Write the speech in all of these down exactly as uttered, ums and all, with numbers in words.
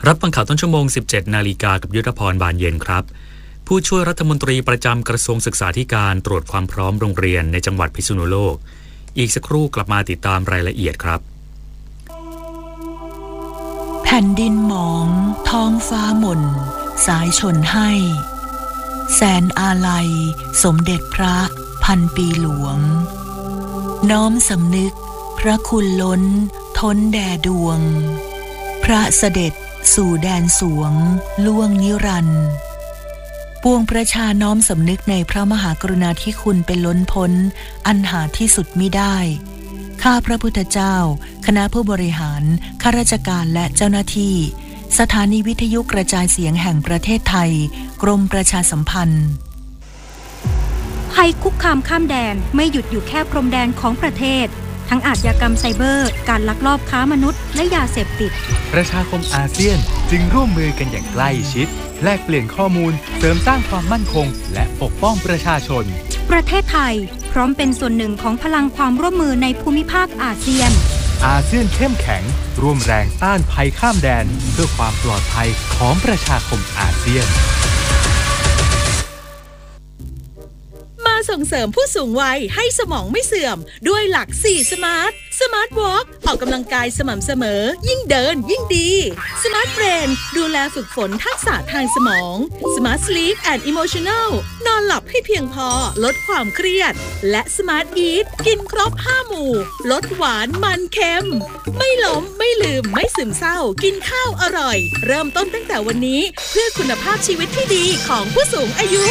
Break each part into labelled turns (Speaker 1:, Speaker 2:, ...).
Speaker 1: รับฟังข่าวต้นชั่วโมง สิบเจ็ด นาฬิกากับยุทธพรบานเย็นครับผู้ช่วยรัฐมนตรีประจำกระทรวงศึกษาธิการตรวจความพร้อมโรงเรียนในจังหวัดพิษณุโลกอีกสักครู่กลับมาติดตามรายละเอียดครับ
Speaker 2: แผ่นดินหมองท้องฟ้าหม่นสายชนให้แสนอาลัยสมเด็จพระพันปีหลวงน้อมสำนึกพระคุณล้นท้นแด่ดวงพระเสด็จสู่แดนสวงล่วงนิรันดร์ปวงประชาน้อมสำนึกในพระมหากรุณาธิคุณเป็นล้นพ้นอันหาที่สุดมิได้ข้าพระพุทธเจ้าคณะผู้บริหารข้าราชการและเจ้าหน้าที่สถานีวิทยุกระจายเสียงแห่งประเทศไทยกรมประชาสัมพันธ์
Speaker 3: ภัยคุกคามข้ามแดนไม่หยุดอยู่แค่พรมแดนของประเทศทั้งอาชญากรรมไซเบอร์การลักลอบค้ามนุษย์และยาเสพติด
Speaker 4: ประชาคมอาเซียนจึงร่วมมือกันอย่างใกล้ชิดแลกเปลี่ยนข้อมูลเสริมสร้างความมั่นคงและปกป้องประชาชน
Speaker 3: ประเทศไทยพร้อมเป็นส่วนหนึ่งของพลังความร่วมมือในภูมิภาคอาเซียน
Speaker 4: อาเซียนเข้มแข็งร่วมแรงต้านภัยข้ามแดนเพื่อความปลอดภัยของประชาคมอาเซียน
Speaker 5: ส่งเสริมผู้สูงวัยให้สมองไม่เสื่อมด้วยหลักสี่สมาร์ทสมาร์ทวอล์กออกกำลังกายสม่ำเสมอยิ่งเดินยิ่งดีสมาร์ทเบรนดูแลฝึกฝนทักษะทางสมองสมาร์ทสลีปแอนด์อิโมชันแนลนอนหลับให้เพียงพอลดความเครียดและสมาร์ทอีทกินครบห้าหมู่ลดหวานมันเค็มไม่ล้มไม่ลืมไม่ซึมเศร้ากินข้าวอร่อยเริ่มต้นตั้งแต่วันนี้เพื่อคุณภาพชีวิตที่ดีของผู้สูงอายุ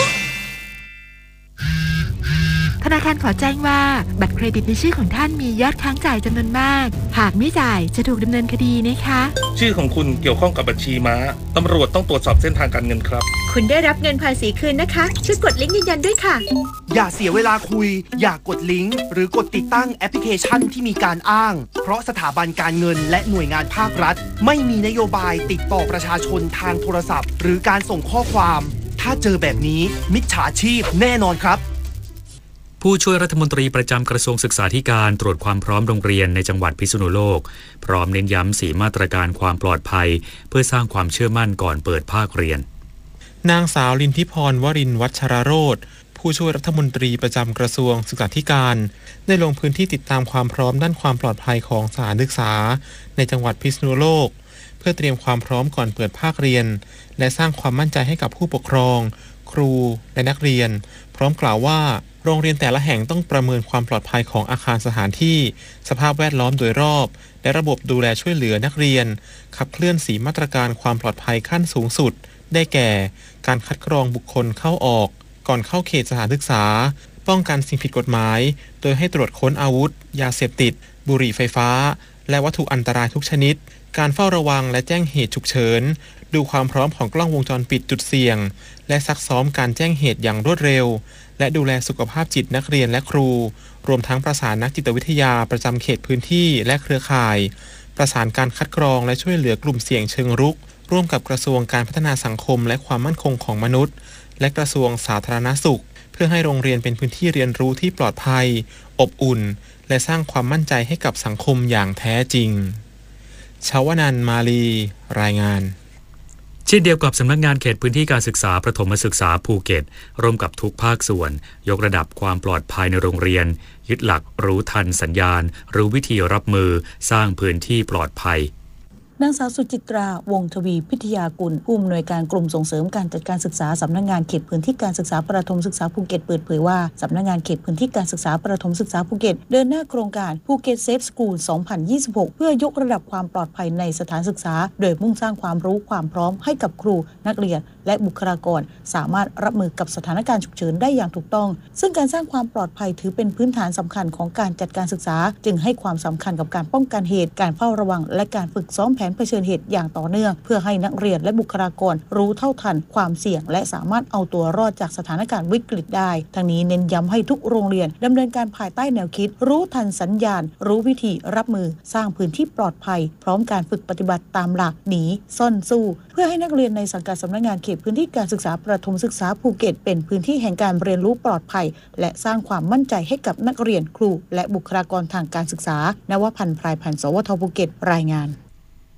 Speaker 6: ธนาคารขอแจ้งว่าบัตรเครดิตในชื่อของท่านมียอดค้างจ่ายจำนวนมากหากไม่จ่ายจะถูกดำเนินคดีนะคะ
Speaker 7: ชื่อของคุณเกี่ยวข้องกับบัญชีม้าตำรวจต้องตรวจสอบเส้นทางการเงินครับ
Speaker 5: คุณได้รับเงินภาษีคืนนะคะช่วยกดลิงก์ยืนยันด้วยค่ะ
Speaker 8: อย่าเสียเวลาคุยอย่ากดลิงก์หรือกดติดตั้งแอปพลิเคชันที่มีการอ้างเพราะสถาบันการเงินและหน่วยงานภาครัฐไม่มีนโยบายติดต่อประชาชนทางโทรศัพท์หรือการส่งข้อความถ้าเจอแบบนี้มิจฉาชีพแน่นอนครับ
Speaker 1: ผู้ช่วยรัฐมนตรีประจำกระทรวงศึกษาธิการตรวจความพร้อมโรงเรียนในจังหวัดพิษณุโลกพร้อมเน้นย้ำสี่มาตรการความปลอดภัยเพื่อสร้างความเชื่อมั่นก่อนเปิดภาคเรียน
Speaker 9: นางสาวลินทิพรวรินทร์วัชรโรจน์ผู้ช่วยรัฐมนตรีประจำกระทรวงศึกษาธิการได้ลงพื้นที่ติดตามความพร้อมด้านความปลอดภัยของสถานศึกษาในจังหวัดพิษณุโลกเพื่อเตรียมความพร้อมก่อนเปิดภาคเรียนและสร้างความมั่นใจให้กับผู้ปกครองครูและนักเรียนพร้อมกล่าวว่าโรงเรียนแต่ละแห่งต้องประเมินความปลอดภัยของอาคารสถานที่สภาพแวดล้อมโดยรอบและระบบดูแลช่วยเหลือนักเรียนขับเคลื่อนสี่มาตรการความปลอดภัยขั้นสูงสุดได้แก่การคัดกรองบุคคลเข้าออกก่อนเข้าเขตสถานศึกษาป้องกันสิ่งผิดกฎหมายโดยให้ตรวจค้นอาวุธยาเสพติดบุหรี่ไฟฟ้าและวัตถุอันตรายทุกชนิดการเฝ้าระวังและแจ้งเหตุฉุกเฉินดูความพร้อมของกล้องวงจรปิดจุดเสี่ยงและซักซ้อมการแจ้งเหตุอย่างรวดเร็วและดูแลสุขภาพจิตนักเรียนและครูรวมทั้งประสานนักจิตวิทยาประจำเขตพื้นที่และเครือข่ายประสานการคัดกรองและช่วยเหลือกลุ่มเสี่ยงเชิงรุกร่วมกับกระทรวงการพัฒนาสังคมและความมั่นคงของมนุษย์และกระทรวงสาธารณสุขเพื่อให้โรงเรียนเป็นพื้นที่เรียนรู้ที่ปลอดภัยอบอุ่นและสร้างความมั่นใจให้กับสังคมอย่างแท้จริงชาวนันท์มาลีรายงาน
Speaker 1: เช่นเดียวกับสำนักงานเขตพื้นที่การศึกษาประถมศึกษาภูเก็ตร่วมกับทุกภาคส่วนยกระดับความปลอดภัยในโรงเรียนยึดหลักรู้ทันสัญญาณรู้วิธีรับมือสร้างพื้นที่ปลอดภัย
Speaker 2: นางสาวสุจิตราวงศ์ทวีพิทยากุลผู้อำนวยการกลุ่มส่งเสริมการจัดการศึกษาสำนักงานเขตพื้นที่การศึกษาประถมศึกษาภูเก็ตเปิดเผยว่าสำนักงานเขตพื้นที่การศึกษาประถมศึกษาภูเก็ตเดินหน้าโครงการภูเก็ตเซฟสคูลสองพันยี่สิบหกเพื่อยกระดับความปลอดภัยในสถานศึกษาโดยมุ่งสร้างความรู้ความพร้อมให้กับครูนักเรียนและบุคลากรสามารถรับมือกับสถานการณ์ฉุกเฉินได้อย่างถูกต้องซึ่งการสร้างความปลอดภัยถือเป็นพื้นฐานสำคัญของการจัดการศึกษาจึงให้ความสำคัญกับการป้องกันเหตุการเฝ้าระวังและการฝึกซ้อมแผนเผชิญเหตุอย่างต่อเนื่องเพื่อให้นักเรียนและบุคลากรรู้เท่าทันความเสี่ยงและสามารถเอาตัวรอดจากสถานการณ์วิกฤตได้ทั้งนี้เน้นย้ำให้ทุกโรงเรียนดำเนินการภายใต้แนวคิดรู้ทันสัญญาณรู้วิธีรับมือสร้างพื้นที่ปลอดภัยพร้อมการฝึกปฏิบัติตามหลักหนีซ่อนสู้เพื่อให้นักเรียนในสังกัดสำนักงานเขตพื้นที่การศึกษาประถมศึกษาภูเก็ตเป็นพื้นที่แห่งการเรียนรู้ปลอดภัยและสร้างความมั่นใจให้กับนักเรียนครูและบุคลากรทางการศึกษานวพันธ์พรายพันธ์สวทภูเก็ตรายงาน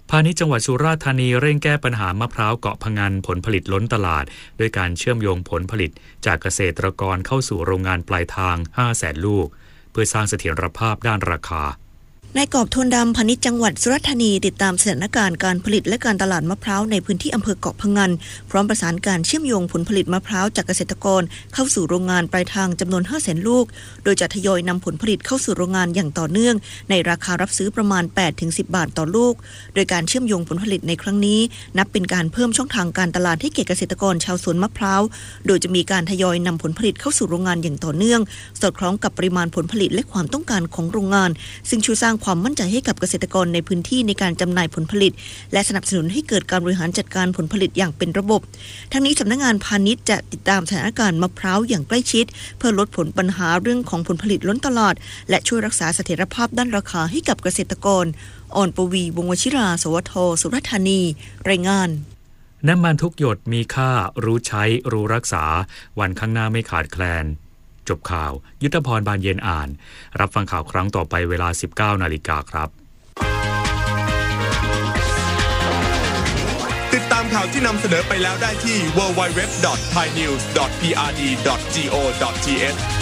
Speaker 1: พาณิชย์จังหวัดสุราษฎร์ธานีเร่งแก้ปัญหามะพร้าวเกาะพะงันผลผลิตล้นตลาดด้วยการเชื่อมโยงผลผลิตจากเกษตรกรเข้าสู่โรงงานปลายทาง ห้าแสน ลูกเพื่อสร้างเสถียรภาพด้านราคานายกอบทวนดำพาณิชย์จังหวัดสุราษฎร์ธานีติดตามสถานการณ์การผลิตและการตลาดมะพร้าวในพื้นที่อำเภอเกาะพะงันพร้อมประสานการเชื่อมโยงผลผลิตมะพร้าวจากเกษตรกรเข้าสู่โรงงานปลายทางจำนวน ห้าแสน ลูกโดยจะทยอยนำผลผลิตเข้าสู่โรงงานอย่างต่อเนื่องในราคารับซื้อประมาณ แปดถึงสิบ บาทต่อลูกโดยการเชื่อมโยงผลผลิตในครั้งนี้นับเป็นการเพิ่มช่องทางการตลาดให้แก่เกษตรกรชาวสวนมะพร้าวโดยจะมีการทยอยนำผลผลิตเข้าสู่โรงงานอย่างต่อเนื่องสอดคล้องกับปริมาณผลผลิตและความต้องการของโรงงานซึ่งช่วยสร้างความมั่นใจให้กับเกษตรกรในพื้นที่ในการจำหน่ายผลผลิตและสนับสนุนให้เกิดการบริหารจัดการผลผลิตอย่างเป็นระบบทั้งนี้สำนักงานพาณิชย์จะติดตามสถานการณ์มะพร้าวอย่างใกล้ชิดเพื่อลดผลปัญหาเรื่องของผลผลิตล้นตลาดและช่วยรักษาเสถียรภาพด้านราคาให้กับเกษตรกรอ่อนปวีวงศ์วชิราสวทสุราษฎร์ธานีรายงานน้ำมันทุกหยดมีค่ารู้ใช้รู้รักษาวันข้างหน้าไม่ขาดแคลนจบข่าวยุทธพรบานเย็นอ่านรับฟังข่าวครั้งต่อไปเวลา สิบเก้านาฬิกาครับ
Speaker 10: ติดตามข่าวที่นำเสนอไปแล้วได้ที่ ดับเบิลยู ดับเบิลยู ดับเบิลยู ดอท ไทยนิวส์ ดอท พี อาร์ ดี ดอท จี โอ ดอท ที เอช